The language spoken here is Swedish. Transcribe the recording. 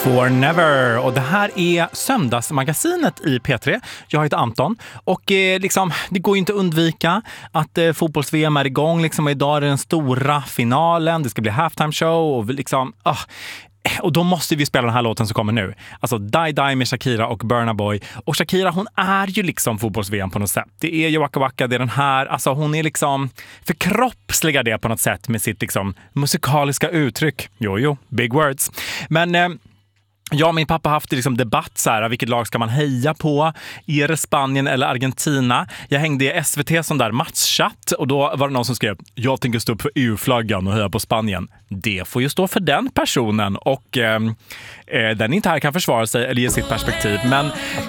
For Never. Och det här är söndagsmagasinet i P3. Jag heter Anton och det går ju inte att undvika att fotbolls-VM är igång. Idag är det den stora finalen. Det ska bli halftime show och och då måste vi spela den här låten som kommer nu. Alltså Die Die med Shakira och Burna Boy. Och Shakira, hon är ju fotbolls-VM på något sätt. Det är ju Waka Waka, det är den här. Alltså hon är förkroppsligar det på något sätt med sitt musikaliska uttryck. Jo, big words. Men min pappa har haft debatt så här, vilket lag ska man heja på? Är det Spanien eller Argentina? Jag hängde i SVT som där matchchatt och då var det någon som skrev: jag tänker stå upp för EU-flaggan och heja på Spanien. Det får ju stå för den personen och den inte här kan försvara sig eller ge sitt perspektiv. Men